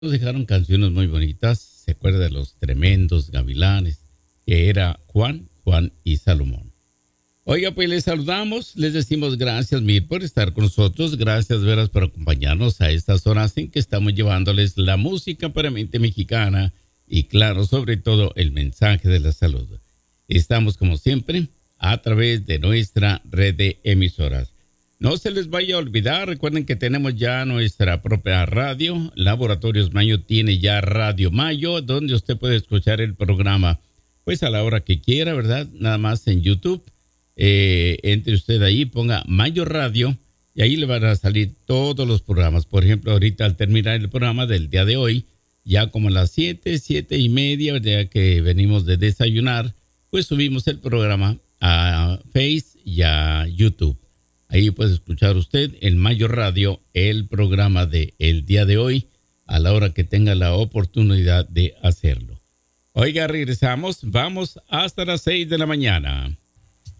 Nos dejaron canciones muy bonitas. Se acuerda de los tremendos gavilanes, que era Juan y Salomón. Oiga, pues les saludamos, les decimos gracias mil por estar con nosotros. Gracias, veras, por acompañarnos a estas horas en que estamos llevándoles la música puramente mexicana y, claro, sobre todo, el mensaje de la salud. Estamos, como siempre, a través de nuestra red de emisoras. No se les vaya a olvidar, recuerden que tenemos ya nuestra propia radio. Laboratorios Mayo tiene ya Radio Mayo, donde usted puede escuchar el programa, pues a la hora que quiera, ¿verdad? Nada más en YouTube. Entre usted ahí, ponga Mayo Radio y ahí le van a salir todos los programas. Por ejemplo, ahorita al terminar el programa del día de hoy, ya como a las 7:30, ya que venimos de desayunar, pues subimos el programa a Face y a YouTube. Ahí puede escuchar usted en Mayo Radio el programa de el día de hoy a la hora que tenga la oportunidad de hacerlo. Oiga, regresamos, vamos hasta las 6 de la mañana.